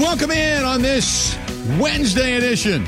Welcome in on this Wednesday edition.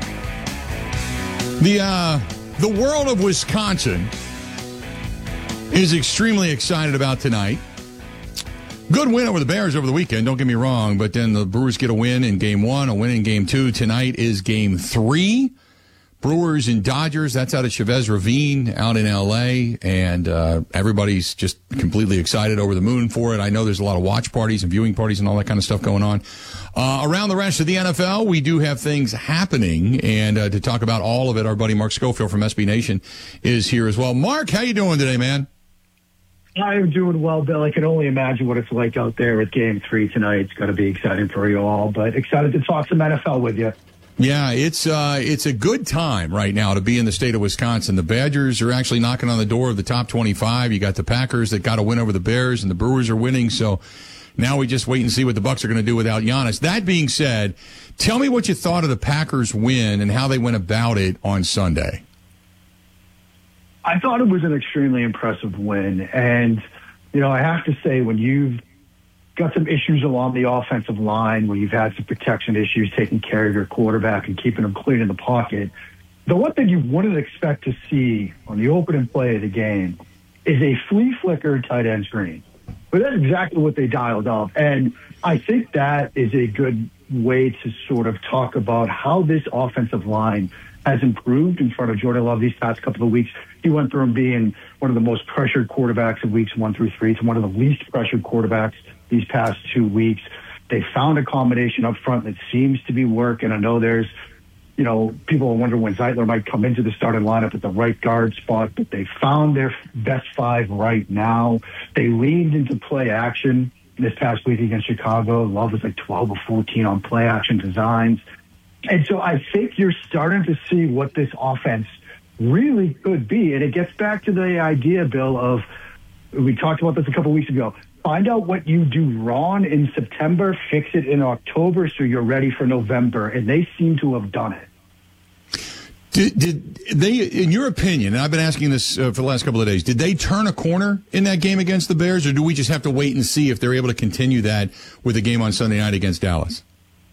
The world of Wisconsin is extremely excited about tonight. Good win over the Bears over the weekend, don't get me wrong, but then the Brewers get a win in Game 1, a win in Game 2. Tonight is Game 3. Brewers and Dodgers, that's out at Chavez Ravine out in L.A., and everybody's just completely excited, over the moon for it. I know there's a lot of watch parties and viewing parties and all that kind of stuff going on. Around the rest of the NFL, we do have things happening, and to talk about all of it, our buddy Mark Schofield from SB Nation is here as well. Mark, how you doing today, man? I'm doing well, Bill. I can only imagine what it's like out there with Game 3 tonight. It's going to be exciting for you all, but excited to talk some NFL with you. Yeah, it's a good time right now to be in the state of Wisconsin. The Badgers are actually knocking on the door of the top 25. You got the Packers that got a win over the Bears, and the Brewers are winning. So now we just wait and see what the Bucs are going to do without Giannis. That being said, tell me what you thought of the Packers win and how they went about it on Sunday. I thought it was an extremely impressive win. And, I have to say, when you've got some issues along the offensive line, where you've had some protection issues, taking care of your quarterback and keeping him clean in the pocket, the one thing you wouldn't expect to see on the opening play of the game is a flea flicker tight end screen. But that's exactly what they dialed up. And I think that is a good way to sort of talk about how this offensive line has improved in front of Jordan Love these past couple of weeks. He went from being one of the most pressured quarterbacks of weeks 1 through 3 to one of the least pressured quarterbacks these past 2 weeks. They found a combination up front that seems to be working. I know there's, people wonder when Zeitler might come into the starting lineup at the right guard spot, but they found their best 5 right now. They leaned into play action this past week against Chicago. Love was like 12 of 14 on play action designs. And so I think you're starting to see what this offense really could be. And it gets back to the idea, Bill, of, we talked about this a couple of weeks ago, find out what you do wrong in September, fix it in October so you're ready for November. And they seem to have done it. Did they, in your opinion, and I've been asking this for the last couple of days, did they turn a corner in that game against the Bears, or do we just have to wait and see if they're able to continue that with the game on Sunday night against Dallas?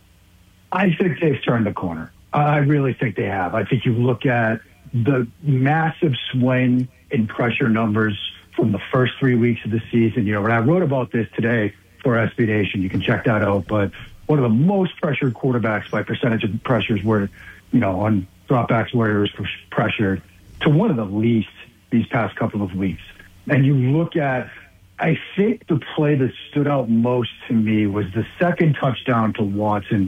I think they've turned the corner. I really think they have. I think you look at the massive swing in pressure numbers from the first 3 weeks of the season. When I wrote about this today for SB Nation, you can check that out. But one of the most pressured quarterbacks by percentage of pressures were, on dropbacks where it was pressured, to one of the least these past couple of weeks. And you look at, I think the play that stood out most to me was the second touchdown to Watson,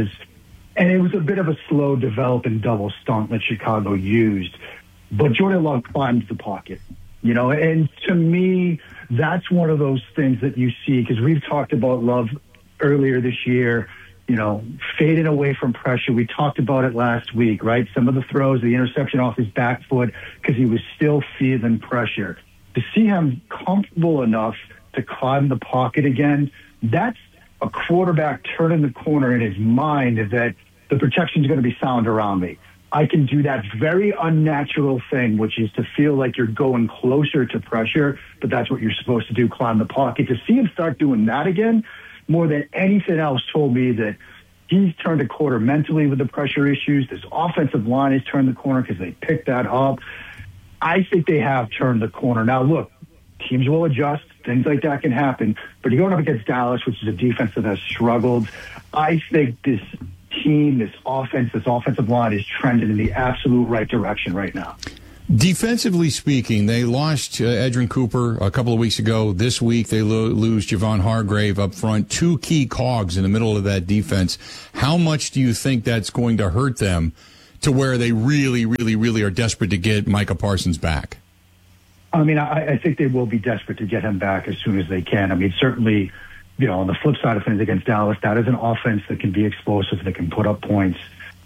and it was a bit of a slow developing double stunt that Chicago used, but Jordan Love climbed the pocket, and to me, that's one of those things that you see, because we've talked about Love earlier this year, fading away from pressure. We talked about it last week, right? Some of the throws, the interception off his back foot, because he was still feeling pressure. To see him comfortable enough to climb the pocket again, that's a quarterback turning the corner in his mind that the protection is going to be sound around me. I can do that very unnatural thing, which is to feel like you're going closer to pressure, but that's what you're supposed to do, climb the pocket. To see him start doing that again, more than anything else, told me that he's turned a corner mentally with the pressure issues. This offensive line has turned the corner because they picked that up. I think they have turned the corner. Now, look, teams will adjust. Things like that can happen. But you're going up against Dallas, which is a defense that has struggled. I think this team, this offensive line is trending in the absolute right direction right now. Defensively speaking, they lost Edgerrin Cooper a couple of weeks ago. This week, they lose Javon Hargrave up front. 2 key cogs in the middle of that defense. How much do you think that's going to hurt them to where they really, really, really are desperate to get Micah Parsons back? I mean, I think they will be desperate to get him back as soon as they can. I mean, certainly, on the flip side of things against Dallas, that is an offense that can be explosive, that can put up points.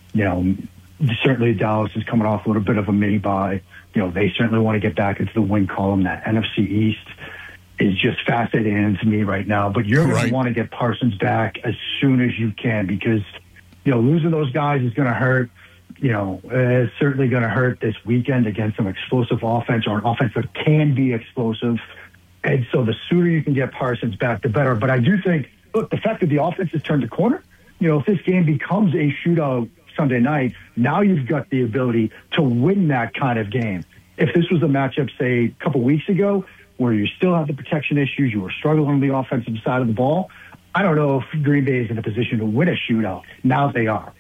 Certainly Dallas is coming off a little bit of a mini-bye. They certainly want to get back into the win column. That NFC East is just fascinating to me right now. But you're going to want to get Parsons back as soon as you can, because, losing those guys is going to hurt. It's certainly going to hurt this weekend against some explosive offense, or an offense that can be explosive. And so the sooner you can get Parsons back, the better. But I do think, look, the fact that the offense has turned the corner, if this game becomes a shootout Sunday night, now you've got the ability to win that kind of game. If this was a matchup, say, a couple weeks ago, where you still have the protection issues, you were struggling on the offensive side of the ball, I don't know if Green Bay is in a position to win a shootout. Now they are.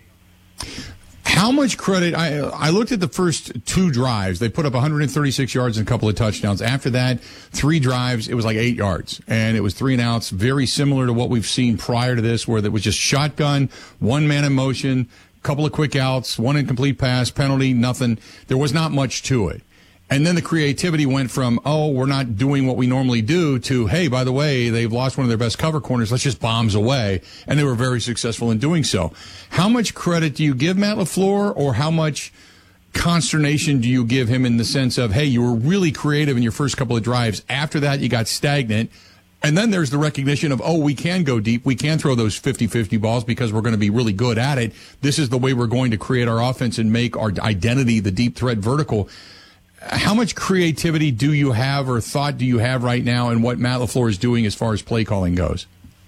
How much credit? I looked at the first 2 drives. They put up 136 yards and a couple of touchdowns. After that, 3 drives, it was like 8 yards. And it was 3 and outs, very similar to what we've seen prior to this, where it was just shotgun, 1 man in motion, couple of quick outs, 1 incomplete pass, penalty, nothing. There was not much to it. And then the creativity went from, we're not doing what we normally do, to, hey, by the way, they've lost one of their best cover corners. Let's just bombs away. And they were very successful in doing so. How much credit do you give Matt LaFleur, or how much consternation do you give him in the sense of, hey, you were really creative in your first couple of drives. After that, you got stagnant. And then there's the recognition of, we can go deep. We can throw those 50-50 balls because we're going to be really good at it. This is the way we're going to create our offense and make our identity the deep threat vertical. How much creativity do you have, or thought do you have right now in what Matt LaFleur is doing as far as play calling goes?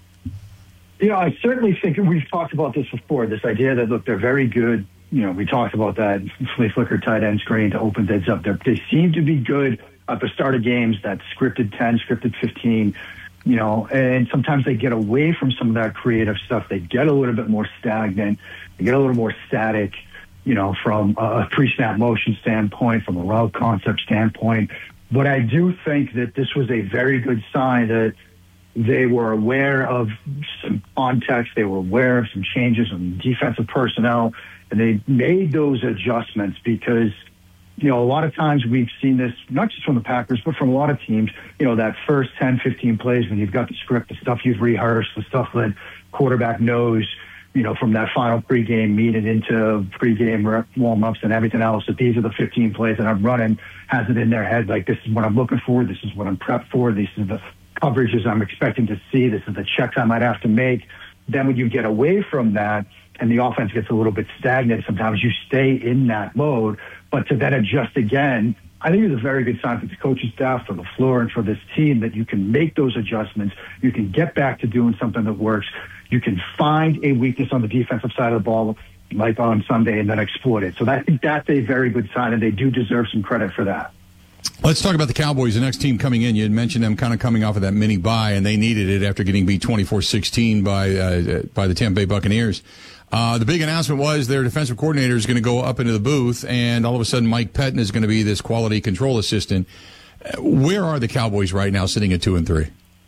I certainly think we've talked about this before, this idea that, look, they're very good. We talked about that flea flicker tight end screen to open things up. They seem to be good at the start of games, that scripted 10, scripted 15, and sometimes they get away from some of that creative stuff. They get a little bit more stagnant. They get a little more static. From a pre-snap motion standpoint, from a route concept standpoint. But I do think that this was a very good sign that they were aware of some context, they were aware of some changes in defensive personnel, and they made those adjustments because, a lot of times we've seen this, not just from the Packers, but from a lot of teams, that first 10, 15 plays when you've got the script, the stuff you've rehearsed, the stuff that quarterback knows, from that final pregame meeting into pregame warm-ups and everything else, that these are the 15 plays that I'm running, has it in their head, like, this is what I'm looking for, this is what I'm prepped for, these are the coverages I'm expecting to see, this is the checks I might have to make. Then when you get away from that and the offense gets a little bit stagnant, sometimes you stay in that mode, but to then adjust again, I think it's a very good sign for the coaching staff, for LaFleur, and for this team that you can make those adjustments, you can get back to doing something that works. You can find a weakness on the defensive side of the ball, like on Sunday, and then exploit it. So I think that's a very good sign, and they do deserve some credit for that. Let's talk about the Cowboys, the next team coming in. You had mentioned them kind of coming off of that mini bye, and they needed it after getting beat 24-16 by the Tampa Bay Buccaneers. The big announcement was their defensive coordinator is going to go up into the booth, and all of a sudden Mike Pettin is going to be this quality control assistant. Where are the Cowboys right now, sitting at 2-3?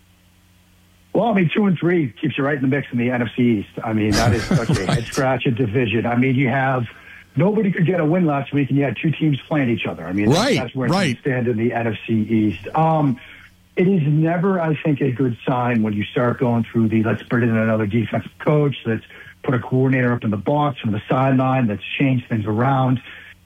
Well, 2-3 keeps you right in the mix in the NFC East. That is such a head-scratching division. You have nobody could get a win last week, and you had 2 teams playing each other. That's where you stand in the NFC East. It is never, I think, a good sign when you start going through let's bring in another defensive coach, let's put a coordinator up in the box from the sideline, let's change things around.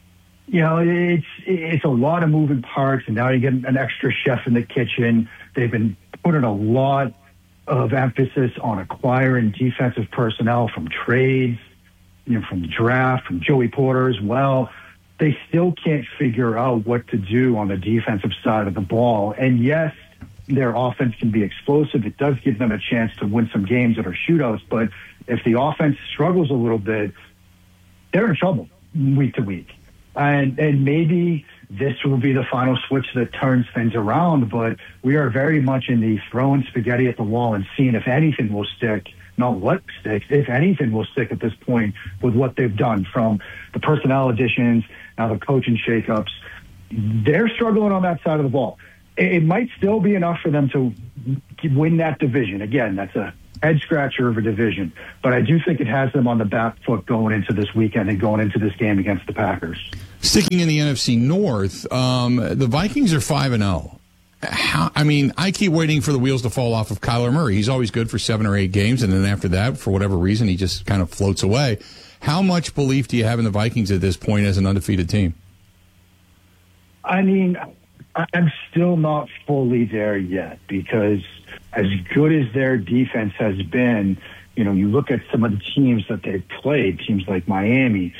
It's a lot of moving parts, and now you get an extra chef in the kitchen. They've been putting a lot of emphasis on acquiring defensive personnel from trades, from the draft, from Joey Porter as well. They still can't figure out what to do on the defensive side of the ball. And yes, their offense can be explosive. It does give them a chance to win some games that are shootouts. But if the offense struggles a little bit, they're in trouble week to week. And maybe this will be the final switch that turns things around, but we are very much in the throwing spaghetti at the wall and seeing if anything will stick, not what sticks, if anything will stick at this point with what they've done, from the personnel additions, now the coaching shakeups. They're struggling on that side of the ball. It might still be enough for them to win that division. Again, that's a head-scratcher of a division, but I do think it has them on the back foot going into this weekend and going into this game against the Packers. Sticking in the NFC North, the Vikings are 5-0. I keep waiting for the wheels to fall off of Kyler Murray. He's always good for 7 or 8 games, and then after that, for whatever reason, he just kind of floats away. How much belief do you have in the Vikings at this point as an undefeated team? I'm still not fully there yet, because as good as their defense has been, you look at some of the teams that they've played, teams like Miami,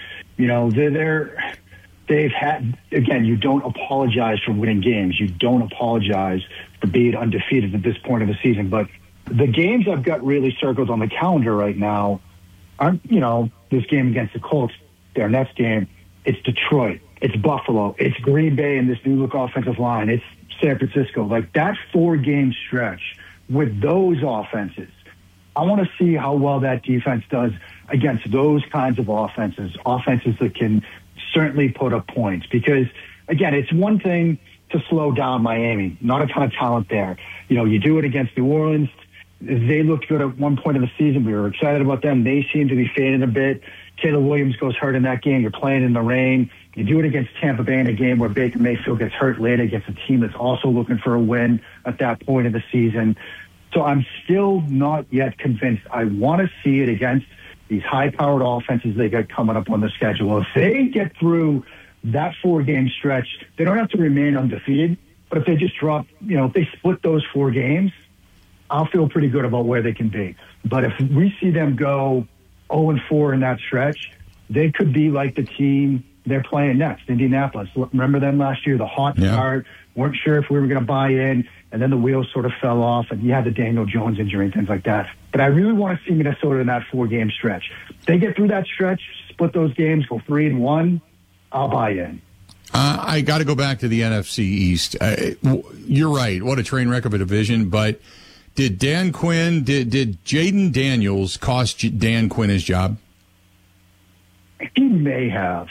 they've had, again, you don't apologize for winning games. You don't apologize for being undefeated at this point of the season. But the games I've got really circled on the calendar right now, aren't, this game against the Colts, their next game, it's Detroit, it's Buffalo, it's Green Bay and this new look offensive line, it's San Francisco. Like that 4-game stretch with those offenses, I want to see how well that defense does against those kinds of offenses that can certainly put up points. Because, again, it's one thing to slow down Miami. Not a ton of talent there. You do it against New Orleans. They looked good at one point of the season. We were excited about them. They seem to be fading a bit. Caleb Williams goes hurt in that game. You're playing in the rain. You do it against Tampa Bay in a game where Baker Mayfield gets hurt late against a team that's also looking for a win at that point of the season. So I'm still not yet convinced. I want to see it against these high-powered offenses they got coming up on the schedule. If they get through that 4-game stretch, they don't have to remain undefeated. But if they just drop, if they split those 4 games, I'll feel pretty good about where they can be. But if we see them go 0-4 in that stretch, they could be like the team they're playing next, Indianapolis. Remember them last year, the hot start, weren't sure if we were going to buy in, and then the wheels sort of fell off, and you had the Daniel Jones injury and things like that. But I really want to see Minnesota in that 4-game stretch. If they get through that stretch, split those games, go 3-1, I'll buy in. I got to go back to the NFC East. You're right. What a train wreck of a division. But did Dan Quinn, did Jaden Daniels cost Dan Quinn his job? He may have.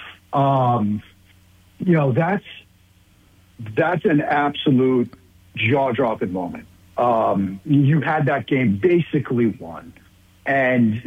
That's an absolute jaw-dropping moment. You had that game basically won. And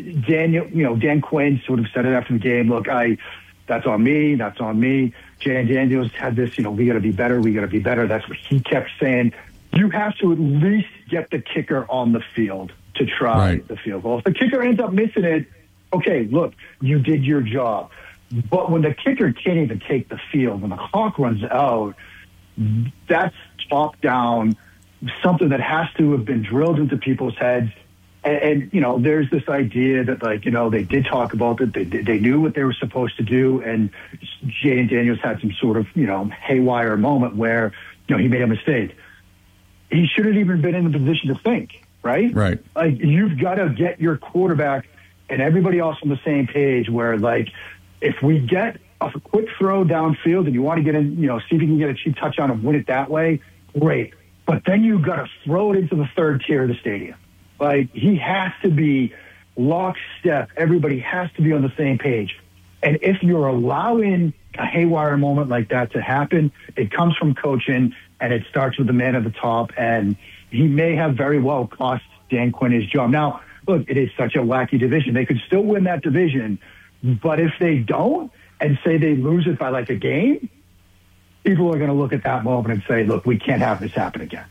Dan Quinn sort of said it after the game, look, that's on me. Jaden Daniels had this, we got to be better. That's what he kept saying. You have to at least get the kicker on the field to try the field goal. If the kicker ends up missing it, okay, look, you did your job. But when the kicker can't even take the field, when the clock runs out, that's top down, something that has to have been drilled into people's heads. And there's this idea that, they did talk about it. They knew what they were supposed to do. And Jaden Daniels had some sort of, haywire moment where, he made a mistake. He shouldn't even been in the position to think, right? Right. You've got to get your quarterback and everybody else on the same page where, if we get a quick throw downfield and you want to get in, see if you can get a cheap touchdown and win it that way, great. But then you've got to throw it into the third tier of the stadium. He has to be lockstep. Everybody has to be on the same page. And if you're allowing a haywire moment like that to happen, it comes from coaching, and it starts with the man at the top. And he may have very well cost Dan Quinn his job. Now, look, it is such a wacky division. They could still win that division. But if they don't and say they lose it by a game, people are going to look at that moment and say, look, we can't have this happen again.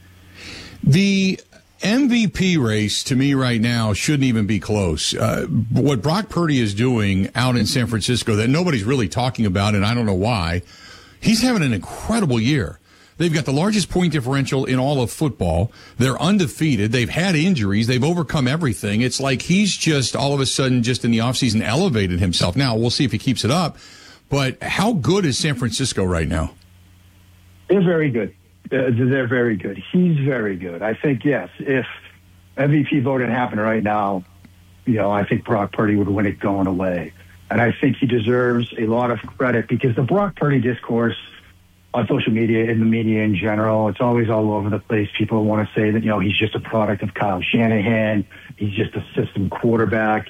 The MVP race to me right now shouldn't even be close. What Brock Purdy is doing out in San Francisco that nobody's really talking about, and I don't know why, he's having an incredible year. They've got the largest point differential in all of football. They're undefeated. They've had injuries. They've overcome everything. It's like he's just all of a sudden just in the offseason elevated himself. Now, we'll see if he keeps it up. But how good is San Francisco right now? They're very good. They're very good. He's very good. I think, yes, if MVP voting happened right now, I think Brock Purdy would win it going away. And I think he deserves a lot of credit because the Brock Purdy discourse on social media, in the media in general, it's always all over the place. People want to say that, he's just a product of Kyle Shanahan. He's just a system quarterback.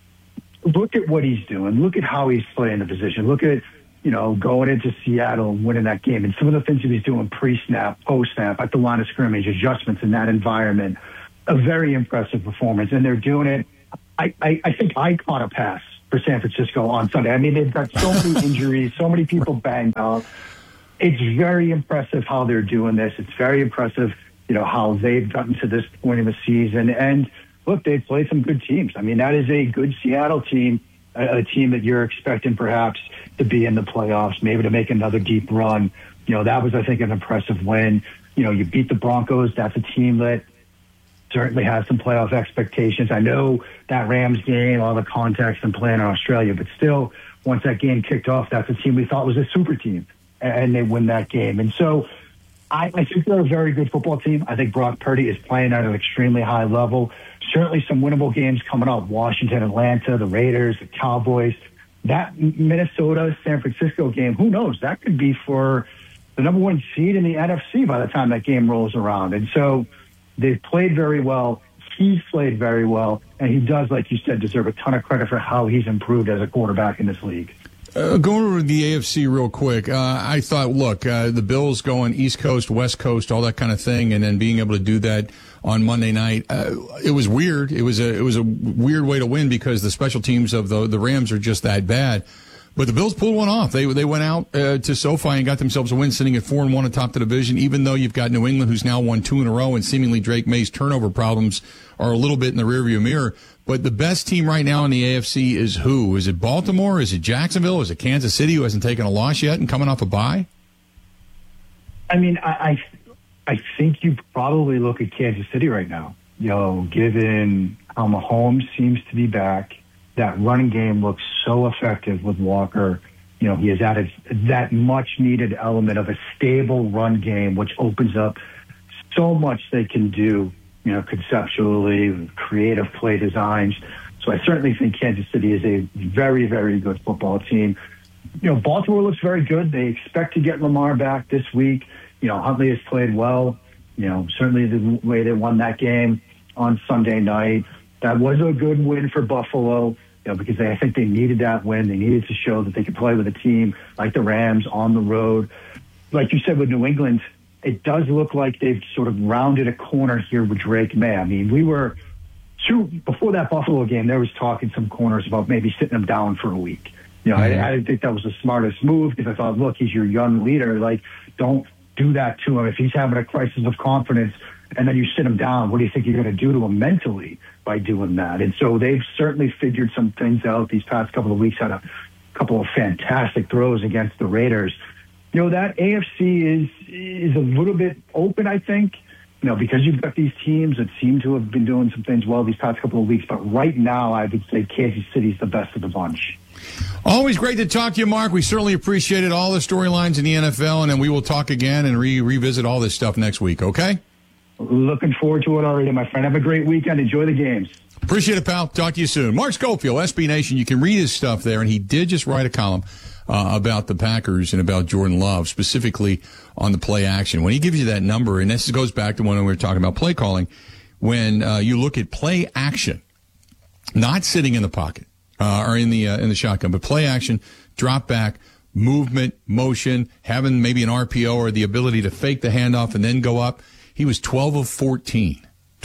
Look at what he's doing. Look at how he's playing the position. Look at, going into Seattle and winning that game. And some of the things that he's doing pre-snap, post-snap, at the line of scrimmage, adjustments in that environment. A very impressive performance. And they're doing it. I think I caught a pass for San Francisco on Sunday. I mean, they've got so many injuries, so many people banged out. It's very impressive how they're doing this. It's very impressive, how they've gotten to this point in the season. And look, they've played some good teams. I mean, that is a good Seattle team, a team that you're expecting perhaps to be in the playoffs, maybe to make another deep run. That was, I think, an impressive win. You beat the Broncos. That's a team that certainly has some playoff expectations. I know that Rams game, all the context and playing in Australia, but still, once that game kicked off, that's a team we thought was a super team. And they win that game. And so I think they're a very good football team. I think Brock Purdy is playing at an extremely high level. Certainly some winnable games coming up. Washington, Atlanta, the Raiders, the Cowboys. That Minnesota-San Francisco game, who knows? That could be for the number one seed in the NFC by the time that game rolls around. And so they've played very well. He's played very well. And he does, like you said, deserve a ton of credit for how he's improved as a quarterback in this league. Going over to the AFC real quick, I thought, look, the Bills going East Coast, West Coast, all that kind of thing, and then being able to do that on Monday night, it was weird. It was a weird way to win because the special teams of the Rams are just that bad. But the Bills pulled one off. They went out to SoFi and got themselves a win, sitting at 4-1 atop the division, even though you've got New England, who's now won 2 in a row, and seemingly Drake May's turnover problems are a little bit in the rearview mirror. But the best team right now in the AFC is who? Is it Baltimore? Is it Jacksonville? Is it Kansas City, who hasn't taken a loss yet and coming off a bye? I mean, I think you probably look at Kansas City right now. Given how Mahomes seems to be back, that running game looks so effective with Walker. He has added that much-needed element of a stable run game, which opens up so much they can do, conceptually, creative play designs. So I certainly think Kansas City is a very, very good football team. Baltimore looks very good. They expect to get Lamar back this week. Huntley has played well. Certainly the way they won that game on Sunday night. That was a good win for Buffalo, because I think they needed that win. They needed to show that they could play with a team like the Rams on the road. Like you said with New England, it does look like they've sort of rounded a corner here with Drake May. I mean, before that Buffalo game, there was talk in some corners about maybe sitting him down for a week. I didn't think that was the smartest move because I thought, look, he's your young leader. Don't do that to him. If he's having a crisis of confidence and then you sit him down, what do you think you're going to do to him mentally by doing that? And so they've certainly figured some things out these past couple of weeks, had a couple of fantastic throws against the Raiders. That AFC is a little bit open, I think, because you've got these teams that seem to have been doing some things well these past couple of weeks. But right now, I would say Kansas City's the best of the bunch. Always great to talk to you, Mark. We certainly appreciated all the storylines in the NFL, and then we will talk again and revisit all this stuff next week, okay? Looking forward to it already, my friend. Have a great weekend. Enjoy the games. Appreciate it, pal. Talk to you soon. Mark Schofield, SB Nation. You can read his stuff there, and he did just write a column about the Packers and about Jordan Love, specifically on the play action. When he gives you that number, and this goes back to when we were talking about play calling, when you look at play action, not sitting in the pocket or in the shotgun, but play action, drop back, movement, motion, having maybe an RPO or the ability to fake the handoff and then go up. He was 12 of 14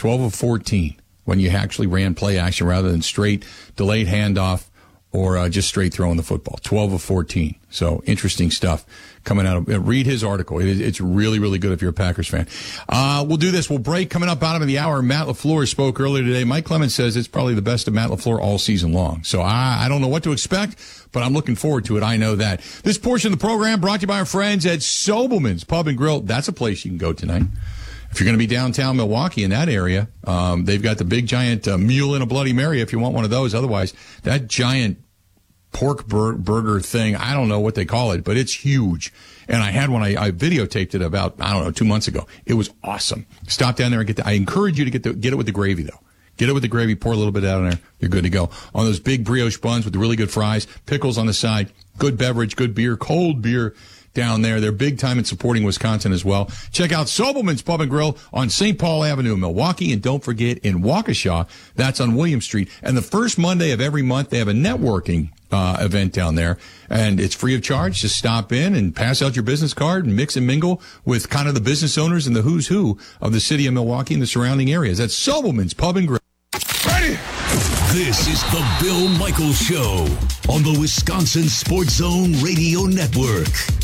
when you actually ran play action rather than straight delayed handoff or just straight throwing the football. 12 of 14. So interesting stuff coming out of, read his article. It's really, really good if you're a Packers fan. We'll do this. We'll break coming up bottom of the hour. Matt LaFleur spoke earlier today. Mike Clemens says it's probably the best of Matt LaFleur all season long. So I don't know what to expect, but I'm looking forward to it. I know that. This portion of the program brought to you by our friends at Sobelman's Pub and Grill. That's a place you can go tonight. If you're going to be downtown Milwaukee in that area, they've got the big giant mule in a Bloody Mary if you want one of those. Otherwise, that giant pork burger thing, I don't know what they call it, but it's huge. And I had one, I videotaped it about, 2 months ago. It was awesome. Stop down there and get I encourage you to get it with the gravy, though. Get it with the gravy, pour a little bit out in there. You're good to go. On those big brioche buns with the really good fries, pickles on the side, good beverage, good beer, cold beer down there. They're big time in supporting Wisconsin as well. Check out Sobelman's Pub and Grill on St. Paul Avenue in Milwaukee. And don't forget in Waukesha, that's on William Street. And the first Monday of every month, they have a networking event down there. And it's free of charge. Just stop in and pass out your business card and mix and mingle with kind of the business owners and the who's who of the city of Milwaukee and the surrounding areas. That's Sobelman's Pub and Grill. Ready? This is the Bill Michaels Show on the Wisconsin Sports Zone Radio Network.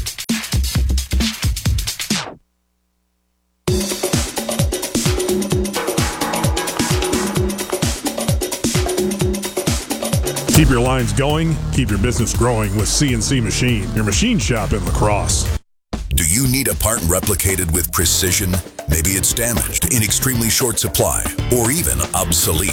Keep your lines going, keep your business growing with CNC Machine, your machine shop in La Crosse. Do you need a part replicated with precision? Maybe it's damaged, in extremely short supply, or even obsolete.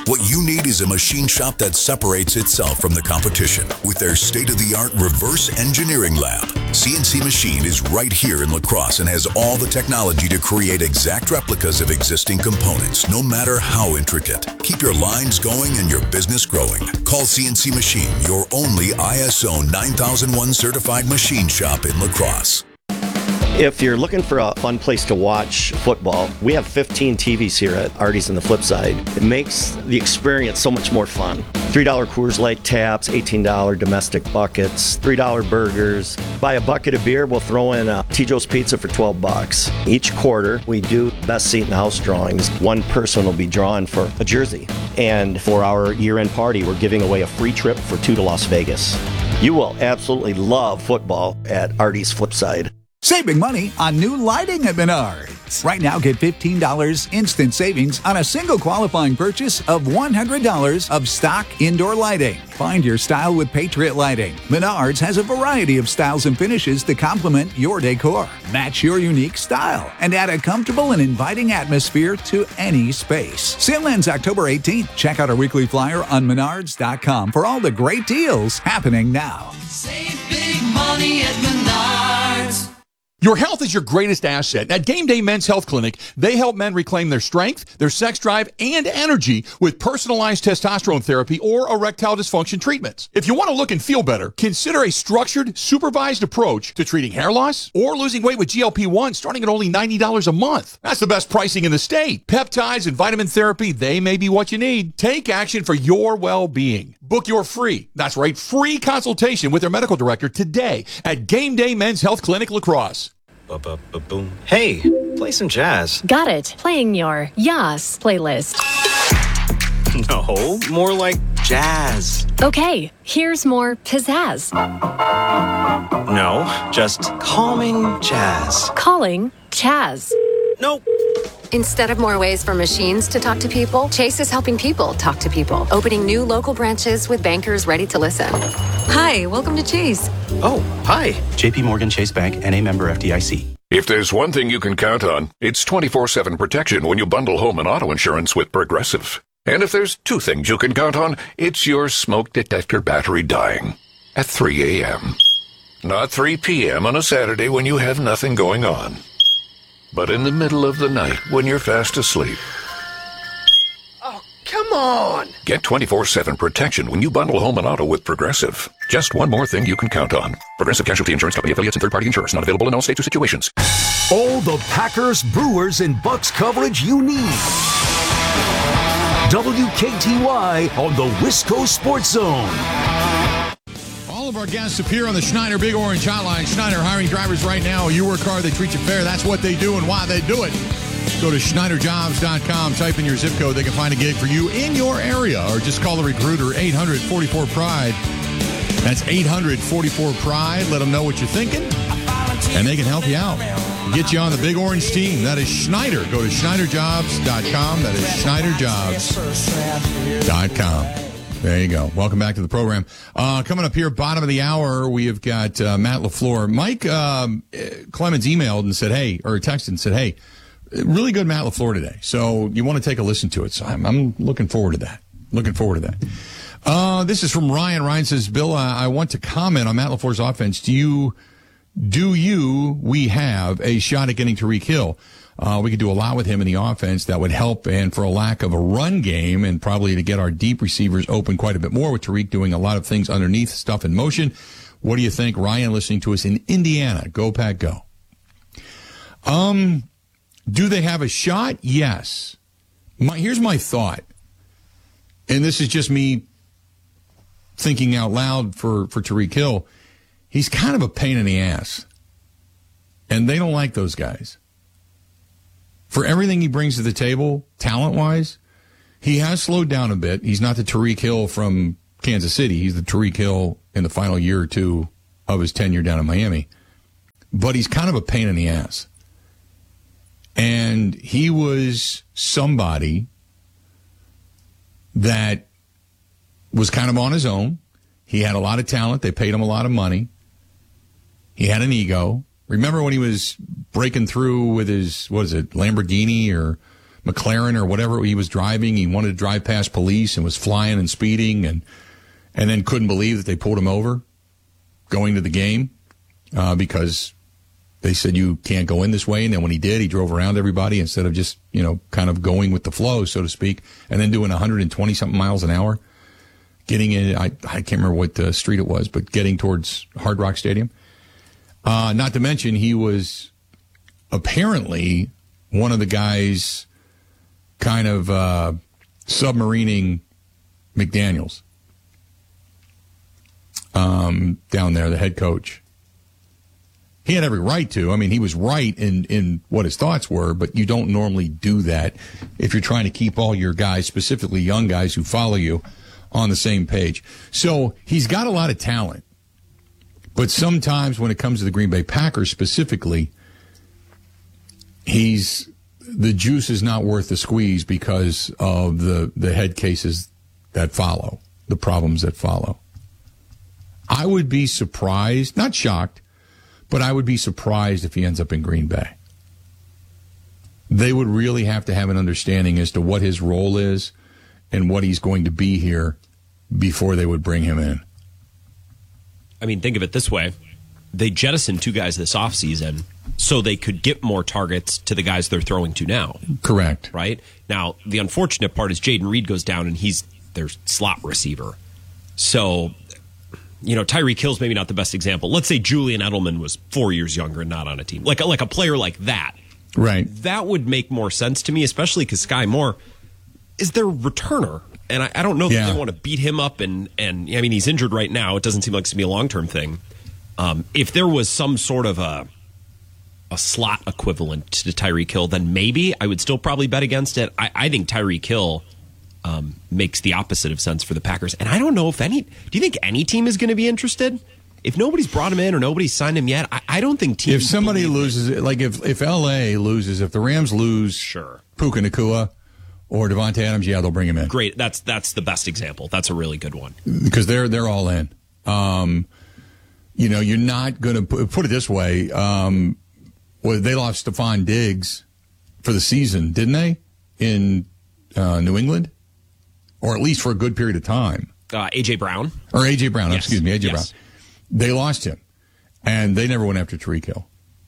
What you need is a machine shop that separates itself from the competition with their state-of-the-art reverse engineering lab. CNC Machine is right here in La Crosse and has all the technology to create exact replicas of existing components, no matter how intricate. Keep your lines going and your business growing. Call CNC Machine, your only ISO 9001 certified machine shop in La Crosse. If you're looking for a fun place to watch football, we have 15 TVs here at Artie's on the flip side. It makes the experience so much more fun. $3 Coors Light taps, $18 domestic buckets, $3 burgers. Buy a bucket of beer, we'll throw in a T-Joe's Pizza for $12. Each quarter, we do best seat in the house drawings. One person will be drawn for a jersey. And for our year-end party, we're giving away a free trip for 2 to Las Vegas. You will absolutely love football at Artie's Flipside. Saving money on new lighting at Menards. Right now, get $15 instant savings on a single qualifying purchase of $100 of stock indoor lighting. Find your style with Patriot Lighting. Menards has a variety of styles and finishes to complement your decor. Match your unique style and add a comfortable and inviting atmosphere to any space. Sale ends October 18th. Check out our weekly flyer on Menards.com for all the great deals happening now. Save big money at Menards. Your health is your greatest asset. At Game Day Men's Health Clinic, they help men reclaim their strength, their sex drive, and energy with personalized testosterone therapy or erectile dysfunction treatments. If you want to look and feel better, consider a structured, supervised approach to treating hair loss or losing weight with GLP-1 starting at only $90 a month. That's the best pricing in the state. Peptides and vitamin therapy, they may be what you need. Take action for your well-being. Book your free consultation with their medical director today at Game Day Men's Health Clinic La Crosse. Boom. Hey, play some jazz. Got it. Playing your Yas playlist. No, more like jazz. Okay, here's more pizzazz. No, just calming jazz. Calling Chaz. Nope. Instead of more ways for machines to talk to people, Chase is helping people talk to people, opening new local branches with bankers ready to listen. Hi, welcome to Chase. Oh, hi. JP Morgan Chase Bank, N.A. member FDIC. If there's one thing you can count on, it's 24/7 protection when you bundle home and auto insurance with Progressive. And if there's two things you can count on, it's your smoke detector battery dying at 3 a.m. Not 3 p.m. on a Saturday when you have nothing going on, but in the middle of the night when you're fast asleep. Oh, come on! Get 24/7 protection when you bundle home and auto with Progressive. Just one more thing you can count on. Progressive Casualty Insurance Company affiliates and third-party insurers. Not available in all states or situations. All the Packers, Brewers, and Bucks coverage you need. WKTY on the Wisco Sports Zone. All of our guests appear on the Schneider Big Orange Hotline. Schneider hiring drivers right now. You work hard, they treat you fair. That's what they do and why they do it. Go to SchneiderJobs.com. Type in your zip code. They can find a gig for you in your area. Or just call the recruiter, 800-44-PRIDE. That's 800-44-PRIDE. Let them know what you're thinking, and they can help you out. Get you on the Big Orange team. That is Schneider. Go to SchneiderJobs.com. That is SchneiderJobs.com. There you go. Welcome back to the program. Coming up here, bottom of the hour, we have got Matt LaFleur. Mike Clemens emailed and said, hey, or texted and said, hey, really good Matt LaFleur today. So you want to take a listen to it. So I'm looking forward to that. This is from Ryan. Ryan says, Bill, I want to comment on Matt LaFleur's offense. We have a shot at getting Tyreek Hill. We could do a lot with him in the offense that would help, and for a lack of a run game and probably to get our deep receivers open quite a bit more with Tyreek doing a lot of things underneath, stuff in motion. What do you think? Ryan listening to us in Indiana. Go, Pack, go. Do they have a shot? Yes. Here's my thought, and this is just me thinking out loud for Tyreek Hill. He's kind of a pain in the ass, and they don't like those guys. For everything he brings to the table, talent-wise, he has slowed down a bit. He's not the Tyreek Hill from Kansas City. He's the Tyreek Hill in the final year or two of his tenure down in Miami. But he's kind of a pain in the ass. And he was somebody that was kind of on his own. He had a lot of talent. They paid him a lot of money. He had an ego. Remember when he was breaking through with his, Lamborghini or McLaren or whatever he was driving. He wanted to drive past police and was flying and speeding and then couldn't believe that they pulled him over going to the game because they said you can't go in this way. And then when he did, he drove around everybody instead of just, kind of going with the flow, so to speak, and then doing 120-something miles an hour, getting in, I can't remember what street it was, but getting towards Hard Rock Stadium. Not to mention he was apparently one of the guys kind of submarining McDaniels down there, the head coach. He had every right to. I mean, he was right in what his thoughts were, but you don't normally do that if you're trying to keep all your guys, specifically young guys who follow you, on the same page. So he's got a lot of talent, but sometimes when it comes to the Green Bay Packers specifically, the juice is not worth the squeeze because of the head cases that follow, the problems that follow. I would be surprised, not shocked, but I would be surprised if he ends up in Green Bay. They would really have to have an understanding as to what his role is and what he's going to be here before they would bring him in. I mean, think of it this way. They jettisoned 2 guys this offseason so they could get more targets to the guys they're throwing to now. Correct. Right? Now, the unfortunate part is Jaden Reed goes down and he's their slot receiver. So, Tyreek Hill's maybe not the best example. Let's say Julian Edelman was 4 years younger and not on a team. Like a player like that. Right. That would make more sense to me, especially because Sky Moore is their returner. And I don't know that they want to beat him up. And I mean, he's injured right now. It doesn't seem like it's going to be a long-term thing. If there was some sort of a slot equivalent to Tyreek Hill, then maybe I would still probably bet against it. I think Tyreek Hill makes the opposite of sense for the Packers. And I don't know if do you think any team is going to be interested? If nobody's brought him in or nobody's signed him yet, I don't think teams... If somebody loses, like if L.A. loses, if the Rams lose Puka Nacua or Devontae Adams, they'll bring him in. Great. That's the best example. That's a really good one. Because they're all in. You're not going to... Put it this way. They lost Stephon Diggs for the season, didn't they? In New England? Or at least for a good period of time. A.J. Brown? Or A.J. Brown, yes. Excuse me, A.J. Yes. Brown. They lost him. And they never went after Tyreek Hill.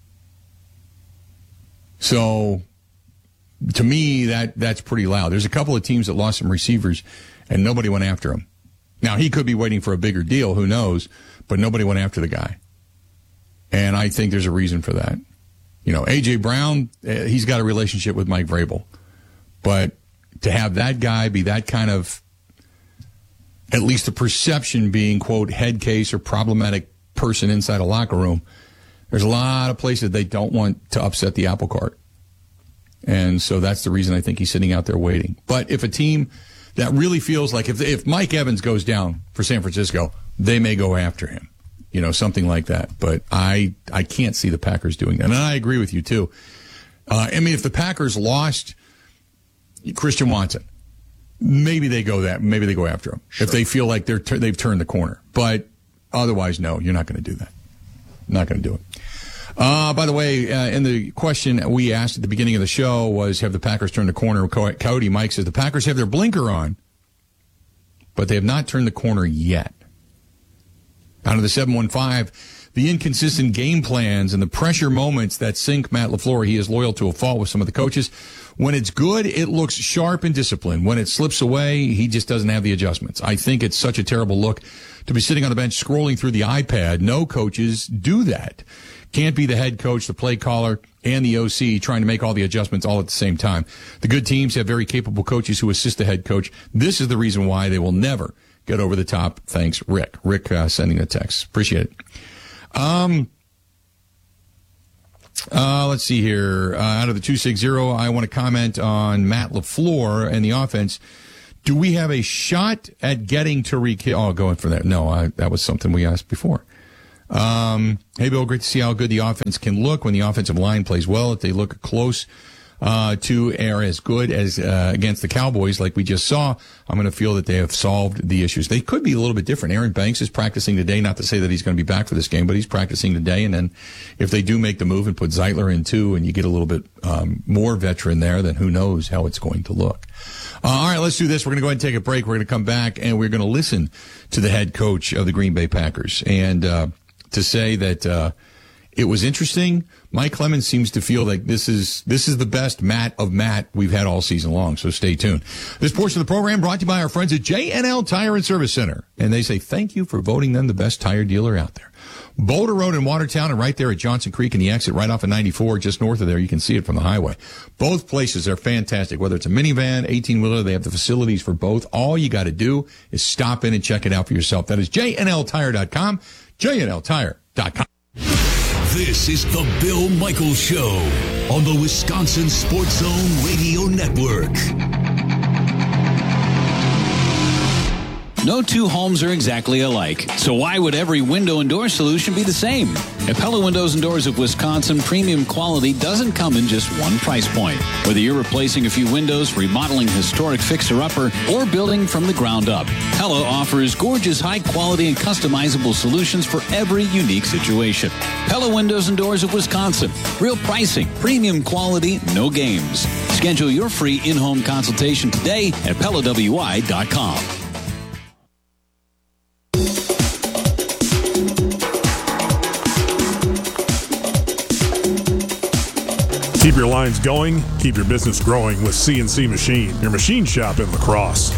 So, to me, that's pretty loud. There's a couple of teams that lost some receivers, and nobody went after him. Now, he could be waiting for a bigger deal, who knows, but nobody went after the guy. And I think there's a reason for that. A.J. Brown, he's got a relationship with Mike Vrabel. But to have that guy be that kind of, at least the perception being, quote, head case or problematic person inside a locker room, there's a lot of places they don't want to upset the apple cart. And so that's the reason I think he's sitting out there waiting. But if a team that really feels like if Mike Evans goes down for San Francisco, they may go after him. Something like that. But I can't see the Packers doing that. And I agree with you, too. If the Packers lost Christian Watson, maybe they go after him. Sure. If they feel like they've turned the corner. But otherwise, no, you're not going to do that. Not going to do it. By the way, in the question we asked at the beginning of the show was, have the Packers turned the corner? Coyote Mike says the Packers have their blinker on, but they have not turned the corner yet. Out of the 715, the inconsistent game plans and the pressure moments that sink Matt LaFleur. He is loyal to a fault with some of the coaches. When it's good, it looks sharp and disciplined. When it slips away, he just doesn't have the adjustments. I think it's such a terrible look to be sitting on the bench scrolling through the iPad. No coaches do that. Can't be the head coach, the play caller, and the OC trying to make all the adjustments all at the same time. The good teams have very capable coaches who assist the head coach. This is the reason why they will never get over the top. Thanks, Rick. Rick sending a text. Appreciate it. Let's see here. Out of the 260, I want to comment on Matt LaFleur and the offense. Do we have a shot at getting Tyreek Hill? Oh, going for that. No, that was something we asked before. Hey, Bill, great to see how good the offense can look when the offensive line plays well. If they look close to are as good as against the Cowboys like we just saw, I'm going to feel that they have solved the issues. They could be a little bit different. Aaron Banks is practicing today, not to say that he's going to be back for this game, but he's practicing today. And then if they do make the move and put Zeitler in too, and you get a little bit more veteran there, then who knows how it's going to look. All right, let's do this. We're going to go ahead and take a break. We're going to come back, and we're going to listen to the head coach of the Green Bay Packers. And to say that it was interesting, Mike Clemens seems to feel like this is the best Matt we've had all season long, so stay tuned. This portion of the program brought to you by our friends at J&L Tire and Service Center. And they say thank you for voting them the best tire dealer out there. Boulder Road in Watertown, and right there at Johnson Creek and the exit right off of 94, just north of there. You can see it from the highway. Both places are fantastic. Whether it's a minivan, 18-wheeler, they have the facilities for both. All you got to do is stop in and check it out for yourself. That is JNLTire.com, JNLTire.com. This is the Bill Michaels Show on the Wisconsin Sports Zone Radio Network. No two homes are exactly alike, so why would every window and door solution be the same? At Pella Windows and Doors of Wisconsin, premium quality doesn't come in just one price point. Whether you're replacing a few windows, remodeling a historic fixer-upper, or building from the ground up, Pella offers gorgeous, high-quality, and customizable solutions for every unique situation. Pella Windows and Doors of Wisconsin. Real pricing, premium quality, no games. Schedule your free in-home consultation today at PellaWI.com. Keep your lines going, keep your business growing with CNC Machine, your machine shop in La Crosse.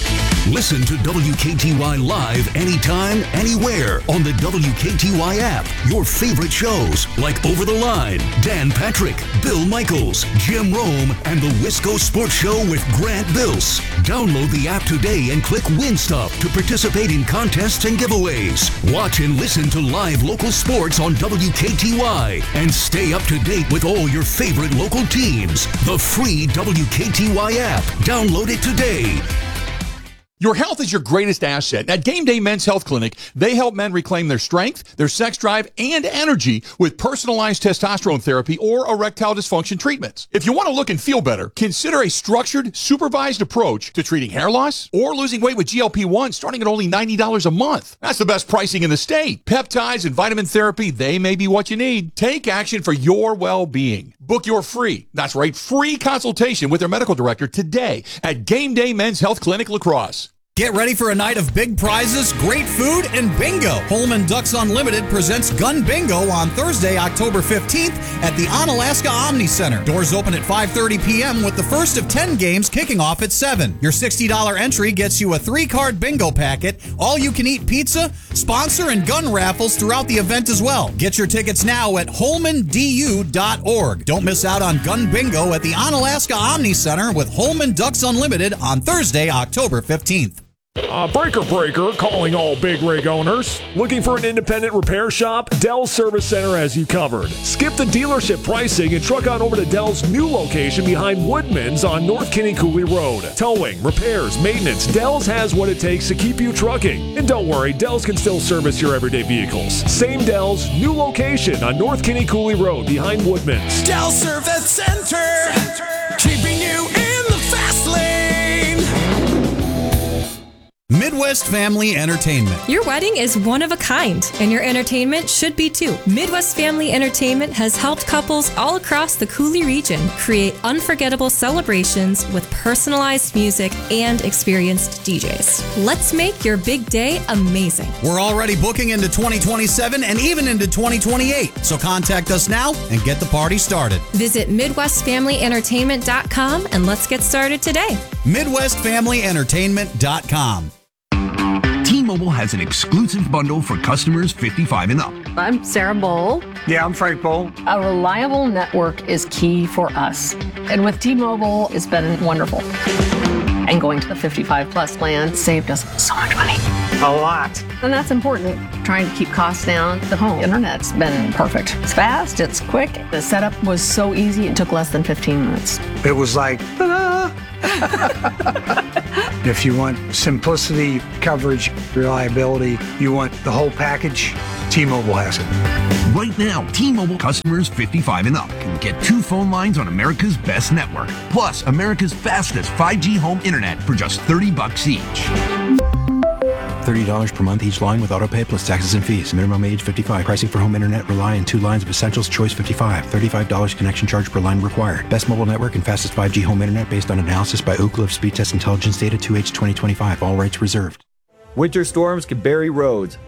Listen to WKTY live anytime, anywhere on the WKTY app. Your favorite shows like Over the Line, Dan Patrick, Bill Michaels, Jim Rome, and the Wisco Sports Show with Grant Bills. Download the app today and click Win Stuff to participate in contests and giveaways. Watch and listen to live local sports on WKTY and stay up to date with all your favorite local teams. The free WKTY app. Download it today. Your health is your greatest asset. At Game Day Men's Health Clinic, they help men reclaim their strength, their sex drive, and energy with personalized testosterone therapy or erectile dysfunction treatments. If you want to look and feel better, consider a structured, supervised approach to treating hair loss or losing weight with GLP-1 starting at only $90 a month. That's the best pricing in the state. Peptides and vitamin therapy, they may be what you need. Take action for your well-being. Book your free consultation with their medical director today at Game Day Men's Health Clinic La Crosse. Get ready for a night of big prizes, great food, and bingo. Holman Ducks Unlimited presents Gun Bingo on Thursday, October 15th at the Onalaska Omni Center. Doors open at 5:30 p.m. with the first of 10 games kicking off at 7. Your $60 entry gets you a 3-card bingo packet, all-you-can-eat pizza, sponsor, and gun raffles throughout the event as well. Get your tickets now at holmandu.org. Don't miss out on Gun Bingo at the Onalaska Omni Center with Holman Ducks Unlimited on Thursday, October 15th. Breaker, calling all big rig owners. Looking for an independent repair shop? Dell's Service Center has you covered. Skip the dealership pricing and truck on over to Dell's new location behind Woodman's on North Kinney Cooley Road. Towing, repairs, maintenance, Dell's has what it takes to keep you trucking. And don't worry, Dell's can still service your everyday vehicles. Same Dell's, new location on North Kinney Cooley Road behind Woodman's. Dell Service Center, keeping you in the fast lane. Midwest Family Entertainment. Your wedding is one of a kind, and your entertainment should be too. Midwest Family Entertainment has helped couples all across the Cooley region create unforgettable celebrations with personalized music and experienced DJs. Let's make your big day amazing. We're already booking into 2027 and even into 2028, so contact us now and get the party started. Visit MidwestFamilyEntertainment.com and let's get started today. MidwestFamilyEntertainment.com. T-Mobile has an exclusive bundle for customers 55 and up. I'm Sarah Bowl. Yeah, I'm Frank Bowl. A reliable network is key for us. And with T-Mobile, it's been wonderful. And going to the 55 plus plan saved us so much money. A lot. And that's important. Trying to keep costs down. The home internet's been perfect. It's fast, it's quick. The setup was so easy, it took less than 15 minutes. It was like, ta-da! If you want simplicity, coverage, reliability, you want the whole package, T-Mobile has it. Right now, T-Mobile customers 55 and up can get 2 phone lines on America's best network, plus America's fastest 5G home internet for just $30 each. $30 per month each line with autopay plus taxes and fees. Minimum age 55. Pricing for home internet rely on 2 lines of Essentials Choice 55. $35 connection charge per line required. Best mobile network and fastest 5G home internet based on analysis by Ookla of Speed Test Intelligence data 2H 2025. All rights reserved. Winter storms can bury roads,